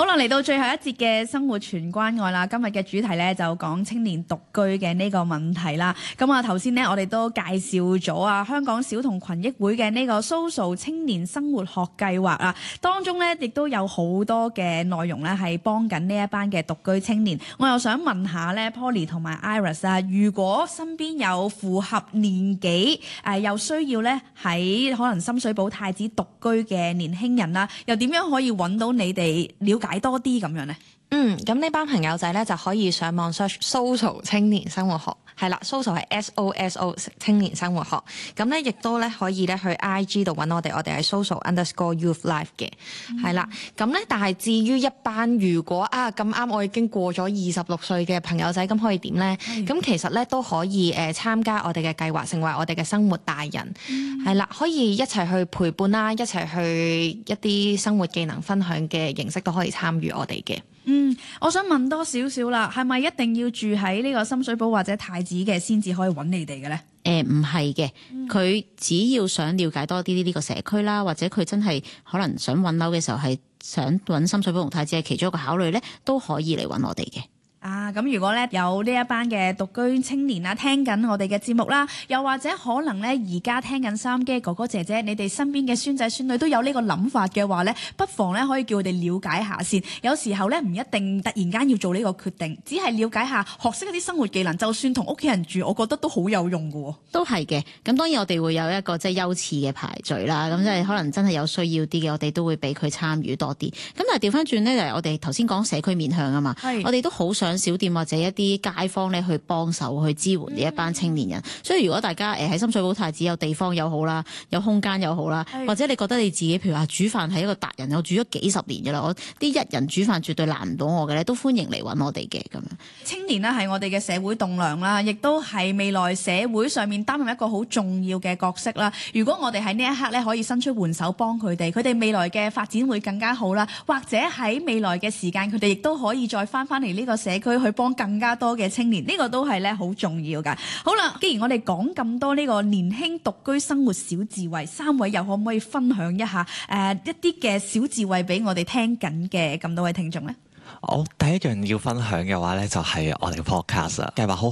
啦，嚟到最後一節嘅生活全關愛啦，今日嘅主題咧就講青年獨居嘅呢個問題啦。咁啊，頭先呢，我哋都介紹咗啊香港小童群益會嘅呢個 SOSO 青年生活學計劃啊，當中咧亦都有好多嘅內容咧係幫緊呢一班嘅獨居青年。我又想問下咧 Polly 同埋 Iris 啊，如果身邊有符合年紀又需要咧喺可能深水埗太子獨居嘅年輕人啦，又點樣可以揾到你哋了解多啲咁樣呢？ 咁呢班朋友仔咧就可以上網 search SOSO 青年生活學，係啦 ，SOSO 係 SOSO 青年生活學。咁咧亦都咧可以咧去 IG 度揾我哋係 SOSO_youthlife 嘅，係啦。咁咧但係至於一班如果咁啱我已經過咗26歲嘅朋友仔，咁可以點咧？咁其實咧都可以參加我哋嘅計劃，成為我哋嘅生活大人，係啦，可以一齊去陪伴啦，一齊去一啲生活技能分享嘅形式都可以參與我哋嘅。 我想問多少少啦，係咪一定要住喺呢個深水埗或者太子嘅先至可以揾你哋嘅咧？ 唔係嘅，佢只要想了解多啲呢個社區啦，或者佢真係可能想揾樓嘅時候係想揾深水埗同太子係其中一個考慮咧，都可以嚟揾我哋嘅。 咁如果咧有呢一班嘅獨居青年啦，聽緊我哋嘅節目啦，又或者可能咧而家聽緊收音機哥哥姐姐，你哋身邊嘅孫仔孫女都有呢個諗法嘅話咧，不妨咧可以叫佢哋了解下先。有時候咧唔一定突然間要做呢個決定，只係了解下，學識一啲生活技能，就算同屋企人住，我覺得都好有用㗎喎。 都係嘅，咁當然我哋會有一個即係優次嘅排序啦，咁即係可能真係有需要啲嘅，我哋都會俾佢參與多啲。咁但係調翻轉咧，就係我哋頭先講社區面向啊嘛，我哋都好想小店或者一啲街坊咧去幫手去支援呢一班青年人。所以如果大家喺深水埗太子有地方又好啦，有空間又好啦，或者你覺得你自己譬如話煮飯係一個達人，我煮咗幾十年㗎啦，我啲一人煮飯絕對難唔到我嘅咧，都歡迎嚟揾我哋嘅咁樣。 青年呢係我哋嘅社會棟梁啦，亦都係未來社會上面擔任一個好重要嘅角色啦。如果我哋喺呢一刻咧可以伸出援手幫佢哋未來嘅發展會更加好啦。或者喺未來嘅時間，佢哋亦都可以再翻嚟呢個社區去幫更加多嘅青年，呢個都係咧好重要㗎。好啦，既然我哋講咁多呢個年輕獨居生活小智慧，三位又可唔可以分享一下一啲嘅小智慧俾我哋聽緊嘅咁多位聽眾呢？ 我第一樣要分享嘅話咧，就係我哋嘅 podcast 計劃好